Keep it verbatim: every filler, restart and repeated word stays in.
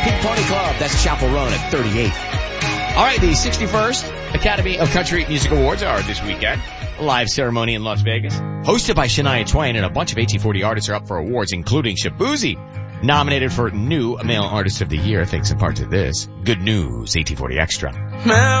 Pink Pony Club. That's Chapel Roan at thirty-eight. All right, the sixty-first Academy of Country Music Awards are this weekend. A live ceremony in Las Vegas, hosted by Shania Twain, and a bunch of eighteen forty artists are up for awards, including Shaboozey, nominated for New Male Artist of the Year, thanks in part to this. Good news, eighteen forty Extra.